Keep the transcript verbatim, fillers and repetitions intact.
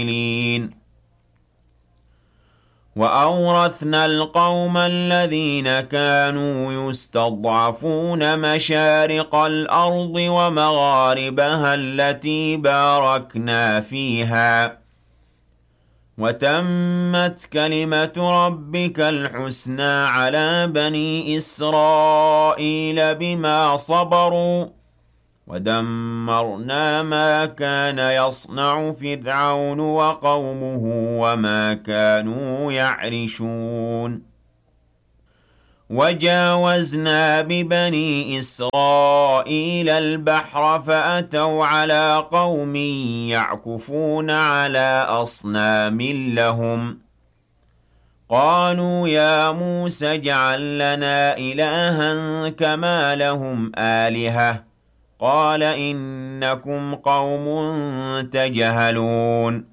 وأورثنا القوم الذين كانوا يستضعفون مشارق الأرض ومغاربها التي باركنا فيها وتمت كلمة ربك الحسنى على بني إسرائيل بما صبروا ودمرنا ما كان يصنع فرعون وقومه وما كانوا يعرشون وجاوزنا ببني إسرائيل البحر فأتوا على قوم يعكفون على أصنام لهم قالوا يا موسى اجعل لنا إلها كما لهم آلهة قال إنكم قوم تجهلون